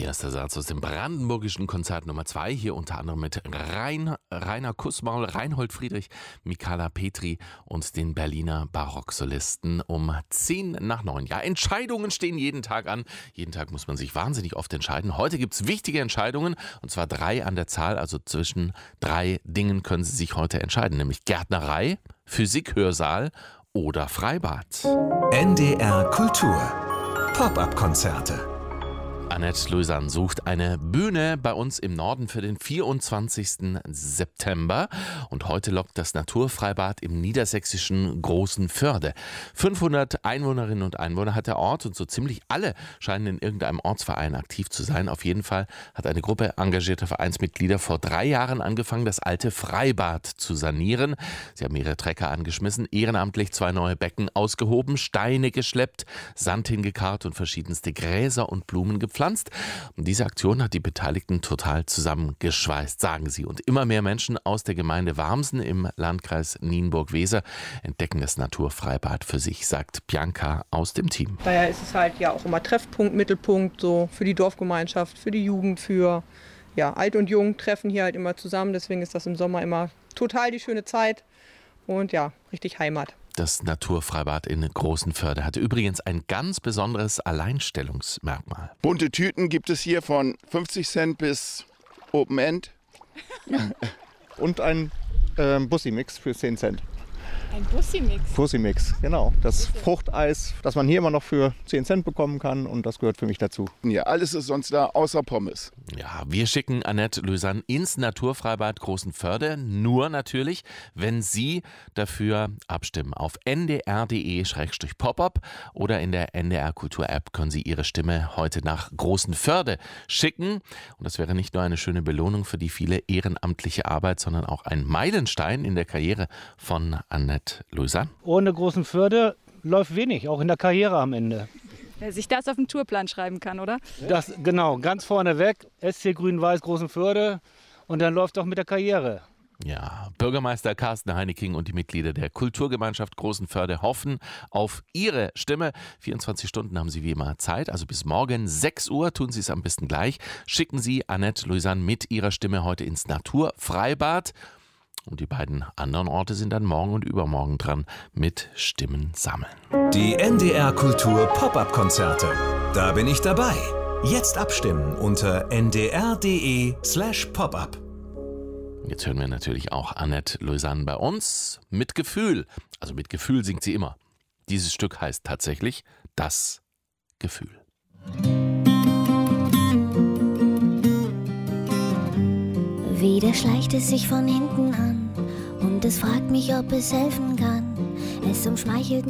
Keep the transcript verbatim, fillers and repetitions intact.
Erster Satz aus dem brandenburgischen Konzert Nummer zwei, hier unter anderem mit Rein, Rainer Kussmaul, Reinhold Friedrich, Michala Petri und den Berliner Barocksolisten um zehn nach neun. Ja, Entscheidungen stehen jeden Tag an. Jeden Tag muss man sich wahnsinnig oft entscheiden. Heute gibt es wichtige Entscheidungen, und zwar drei an der Zahl. Also zwischen drei Dingen können Sie sich heute entscheiden, nämlich Gärtnerei, Physikhörsaal oder Freibad. N D R Kultur. Pop-up-Konzerte. Annette Louisanne sucht eine Bühne bei uns im Norden für den vierundzwanzigsten September. Und heute lockt das Naturfreibad im niedersächsischen Großenförde. fünfhundert Einwohnerinnen und Einwohner hat der Ort und so ziemlich alle scheinen in irgendeinem Ortsverein aktiv zu sein. Auf jeden Fall hat eine Gruppe engagierter Vereinsmitglieder vor drei Jahren angefangen, das alte Freibad zu sanieren. Sie haben ihre Trecker angeschmissen, ehrenamtlich zwei neue Becken ausgehoben, Steine geschleppt, Sand hingekarrt und verschiedenste Gräser und Blumen gepflanzt. Und diese Aktion hat die Beteiligten total zusammengeschweißt, sagen sie. Und immer mehr Menschen aus der Gemeinde Warmsen im Landkreis Nienburg-Weser entdecken das Naturfreibad für sich, sagt Bianca aus dem Team. Daher ist es halt ja auch immer Treffpunkt, Mittelpunkt so für die Dorfgemeinschaft, für die Jugend, für ja, Alt und Jung treffen hier halt immer zusammen. Deswegen ist das im Sommer immer total die schöne Zeit und ja, richtig Heimat. Das Naturfreibad in Großenförde hatte übrigens ein ganz besonderes Alleinstellungsmerkmal. Bunte Tüten gibt es hier von fünfzig Cent bis Open End. Und ein äh, Bussi-Mix für zehn Cent. Ein Bussi-Mix? Bussi-Mix, genau. Das Fruchteis, das man hier immer noch für zehn Cent bekommen kann, und das gehört für mich dazu. Ja, alles ist sonst da, außer Pommes. Ja, wir schicken Annette Louisanne ins Naturfreibad Großenförde, nur natürlich, wenn Sie dafür abstimmen. Auf n d r punkt d e slash pop-up oder in der N D R Kultur App können Sie Ihre Stimme heute nach Großenförde schicken. Und das wäre nicht nur eine schöne Belohnung für die viele ehrenamtliche Arbeit, sondern auch ein Meilenstein in der Karriere von Annette Louisanne. Ohne Großenförde läuft wenig, auch in der Karriere am Ende. Wer sich das auf den Tourplan schreiben kann, oder? Das, genau, ganz vorne weg, S C Grün-Weiß Großenförde, und dann läuft auch mit der Karriere. Ja, Bürgermeister Carsten Heineking und die Mitglieder der Kulturgemeinschaft Großenförde hoffen auf Ihre Stimme. vierundzwanzig Stunden haben Sie wie immer Zeit, also bis morgen sechs Uhr tun Sie es am besten gleich. Schicken Sie Annette Louisanne mit ihrer Stimme heute ins Naturfreibad. Und die beiden anderen Orte sind dann morgen und übermorgen dran mit Stimmen sammeln. Die N D R Kultur Pop-up-Konzerte. Da bin ich dabei. Jetzt abstimmen unter n d r punkt d e slash pop-up. Jetzt hören wir natürlich auch Annette Louisanne bei uns mit Gefühl. Also mit Gefühl singt sie immer. Dieses Stück heißt tatsächlich Das Gefühl. Wieder schleicht es sich von hinten an und es fragt mich, ob es helfen kann. Es umschmeichelt